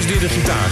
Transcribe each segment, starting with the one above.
presenteert de gitaar.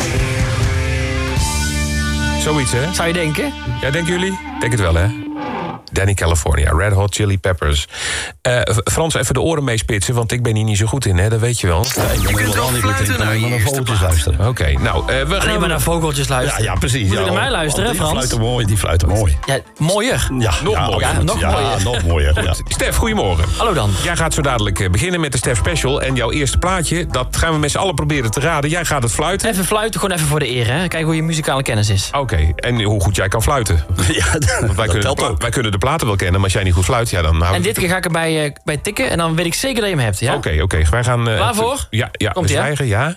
Zoiets, hè? Zou je denken? Ja, denken jullie? Denk het wel, hè? Danny California, Red Hot Chili Peppers. Frans, even de oren meespitsen, want ik ben hier niet zo goed in, hè? Dat weet je wel. Je kunt wel fluiten naar je eerste luisteren. Oké, nou... we gaan maar naar vogeltjes luisteren. Ja, precies. Moet je naar mij luisteren, hè, Frans? Die fluiten mooi. Ja, mooier. Ja, nog mooier. Ja, nog mooier. Nog mooier. Ja. Stef, goedemorgen. Hallo dan. Jij gaat zo dadelijk beginnen met de Stef Special. En jouw eerste plaatje, dat gaan we met z'n allen proberen te raden. Jij gaat het fluiten. Even fluiten, gewoon even voor de eer, hè? Kijken hoe je muzikale kennis is. Oké, en hoe goed jij kan fluiten. Ja, Want wij kunnen de platen wel kennen, maar als jij niet goed fluit, ja, dan En dit keer ga ik erbij bij tikken en dan weet ik zeker dat je hem hebt, ja? Oké, wij gaan... Klaar voor? Ja, Komt we ie, zwijgen, ja.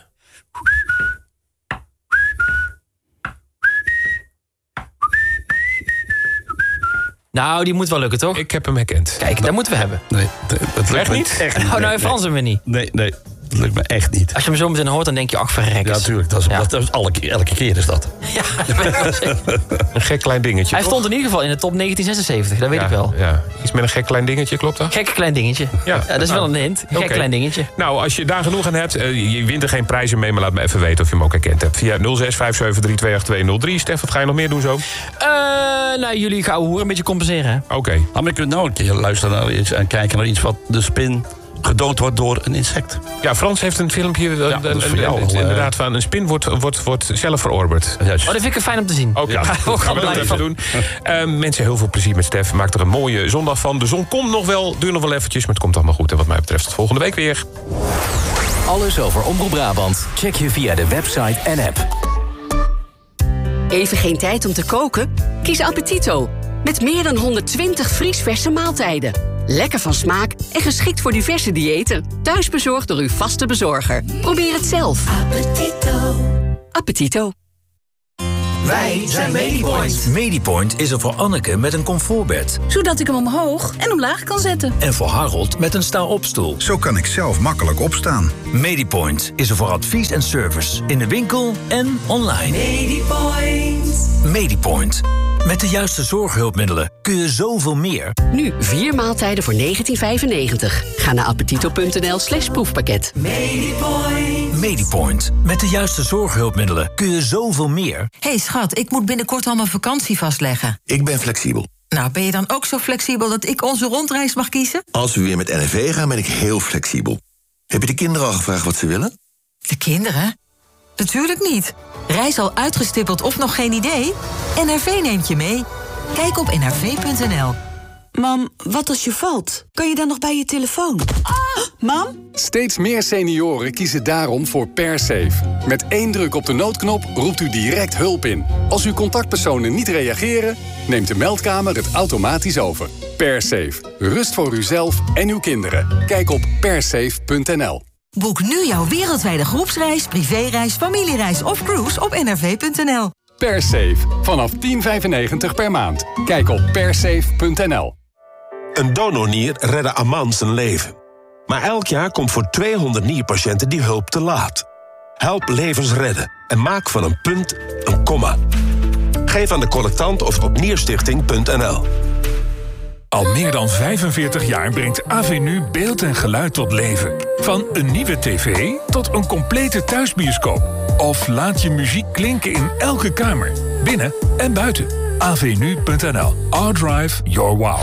Nou, die moet wel lukken, toch? Ik heb hem herkend. Kijk, dat moeten we hebben. Nee, dat lukt me niet? Echt niet. Oh, nou, Frans hem weer niet. Nee, dat lukt me echt niet. Als je hem zo meteen hoort, dan denk je, ach, verrekkers. Ja, natuurlijk. Dat is elke keer is dat. Ja, dat weet ik wel zeker. Een gek klein dingetje, Hij toch? stond in ieder geval in de top 1976, dat weet ik wel. Ja. Iets met een gek klein dingetje, klopt dat? Gek klein dingetje. Ja, dat is wel een hint. Gek klein dingetje. Nou, als je daar genoeg aan hebt, je wint er geen prijzen mee, maar laat me even weten of je hem ook herkend hebt. Via 0657328203. Stef, wat ga je nog meer doen zo? Nou, jullie gouden hoer een beetje compenseren, hè? Oké. Maar je kunt nou een keer luisteren naar iets en kijken naar iets wat de spin gedood wordt door een insect. Ja, Frans heeft een filmpje, dat is voor jou, inderdaad, van een spin wordt zelf verorberd. Juist. Oh, dat vind ik fijn om te zien. Oké, Ja, gaan we dat even doen. Mensen, heel veel plezier met Stef. Maak er een mooie zondag van. De zon komt nog wel, duurt nog wel eventjes, maar het komt allemaal goed. En wat mij betreft tot volgende week weer. Alles over Omroep Brabant check je via de website en app. Even geen tijd om te koken? Kies Appetito. Met meer dan 120 vriesverse maaltijden. Lekker van smaak en geschikt voor diverse diëten. Thuisbezorgd door uw vaste bezorger. Probeer het zelf. Appetito. Wij zijn Medipoint. Medipoint is er voor Anneke met een comfortbed. Zodat ik hem omhoog en omlaag kan zetten. En voor Harold met een sta-opstoel. Zo kan ik zelf makkelijk opstaan. Medipoint is er voor advies en service. In de winkel en online. Medipoint. Medipoint. Met de juiste zorghulpmiddelen kun je zoveel meer. Nu 4 maaltijden voor €19,95. Ga naar appetito.nl/proefpakket. Medipoint. Medipoint. Met de juiste zorghulpmiddelen kun je zoveel meer. Hey schat, ik moet binnenkort al mijn vakantie vastleggen. Ik ben flexibel. Nou, ben je dan ook zo flexibel dat ik onze rondreis mag kiezen? Als we weer met NRV gaan, ben ik heel flexibel. Heb je de kinderen al gevraagd wat ze willen? De kinderen? Natuurlijk niet. Reis al uitgestippeld of nog geen idee? NRV neemt je mee. Kijk op nrv.nl. Mam, wat als je valt? Kan je dan nog bij je telefoon? Mam? Steeds meer senioren kiezen daarom voor PerSafe. Met 1 druk op de noodknop roept u direct hulp in. Als uw contactpersonen niet reageren, neemt de meldkamer het automatisch over. PerSafe. Rust voor uzelf en uw kinderen. Kijk op persafe.nl. Boek nu jouw wereldwijde groepsreis, privéreis, familiereis of cruise op nrv.nl. PerSafe. Vanaf €10,95 per maand. Kijk op persafe.nl. Een donornier redde Aman zijn leven. Maar elk jaar komt voor 200 nierpatiënten die hulp te laat. Help levens redden en maak van een punt een komma. Geef aan de collectant of op nierstichting.nl. Al meer dan 45 jaar brengt Avenu beeld en geluid tot leven. Van een nieuwe tv tot een complete thuisbioscoop. Of laat je muziek klinken in elke kamer, binnen en buiten. Avenu.nl. Our drive, your wow.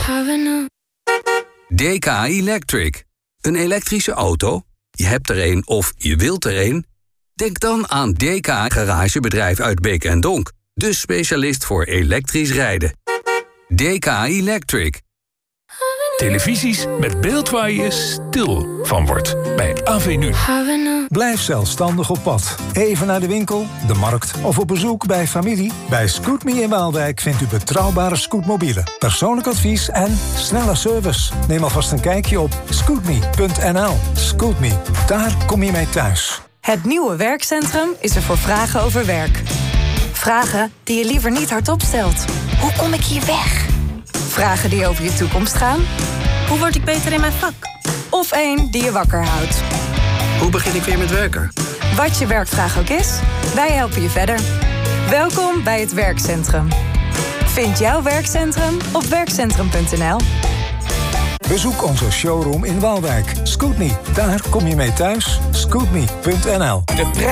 DK Electric. Een elektrische auto? Je hebt er een of je wilt er een? Denk dan aan DK Garagebedrijf uit Beek en Donk. De specialist voor elektrisch rijden. DK Electric. Televisies met beeld waar je stil van wordt. Bij Avenu. Blijf zelfstandig op pad. Even naar de winkel, de markt of op bezoek bij familie. Bij Scootme in Waalwijk vindt u betrouwbare scootmobielen, persoonlijk advies en snelle service. Neem alvast een kijkje op scootme.nl. Scootme, daar kom je mee thuis. Het nieuwe werkcentrum is er voor vragen over werk. Vragen die je liever niet hardop stelt. Hoe kom ik hier weg? Vragen die over je toekomst gaan. Hoe word ik beter in mijn vak? Of één die je wakker houdt. Hoe begin ik weer met werken? Wat je werkvraag ook is, wij helpen je verder. Welkom bij het werkcentrum. Vind jouw werkcentrum op werkcentrum.nl. Bezoek onze showroom in Waalwijk. Scootme, daar kom je mee thuis. Scootme.nl.